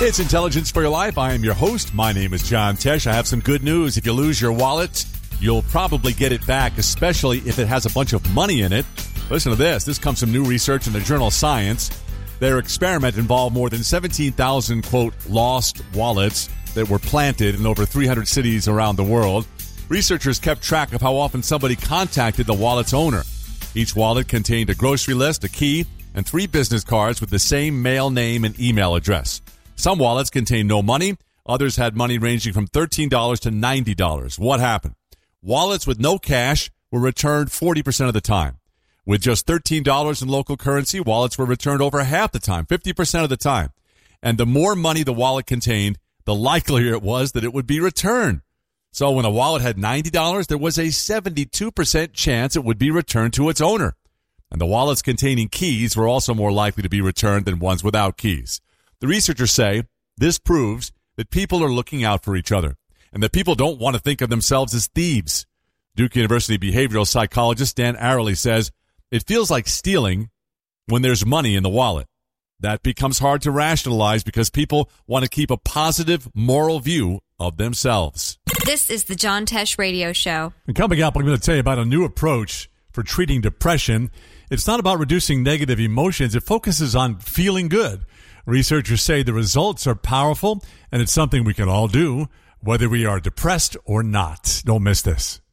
It's Intelligence for Your Life. I am your host. My name is John Tesh. I have some good news. If you lose your wallet, you'll probably get it back, especially if it has a bunch of money in it. Listen to this. This comes from new research in the journal Science. Their experiment involved more than 17,000, quote, lost wallets that were planted in over 300 cities around the world. Researchers kept track of how often somebody contacted the wallet's owner. Each wallet contained a grocery list, a key, and 3 business cards with the same mail name and email address. Some wallets contained no money. Others had money ranging from $13 to $90. What happened? Wallets with no cash were returned 40% of the time. With just $13 in local currency, wallets were returned over half the time, 50% of the time. And the more money the wallet contained, the likelier it was that it would be returned. So when a wallet had $90, there was a 72% chance it would be returned to its owner. And the wallets containing keys were also more likely to be returned than ones without keys. The researchers say this proves that people are looking out for each other and that people don't want to think of themselves as thieves. Duke University behavioral psychologist Dan Ariely says it feels like stealing when there's money in the wallet. That becomes hard to rationalize because people want to keep a positive moral view of themselves. This is the John Tesh Radio Show. And coming up, I'm going to tell you about a new approach for treating depression. It's not about reducing negative emotions. It focuses on feeling good. Researchers say the results are powerful, and it's something we can all do, whether we are depressed or not. Don't miss this.